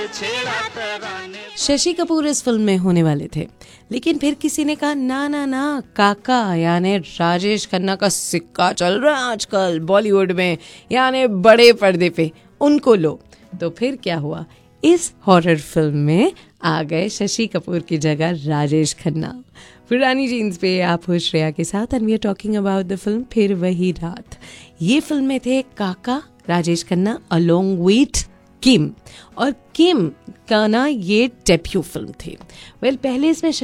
शशि कपूर इस फिल्म में होने वाले थे, लेकिन फिर किसी ने कहा ना ना ना, काका यानी राजेश खन्ना का सिक्का चल रहा है आजकल बॉलीवुड में, यानी बड़े पर्दे पे, उनको लो। तो फिर क्या हुआ, इस हॉरर फिल्म में आ गए शशि कपूर की जगह राजेश खन्ना। पुरानी जीन्स पे आप हो श्रेया के साथ and we are talking about the film फिर वही रात। ये फिल्म में थे काका, राजेश खन्ना अलोंग विथ किम, और किम का ना ये डेब्यू फिल्म थी। पहले इसमें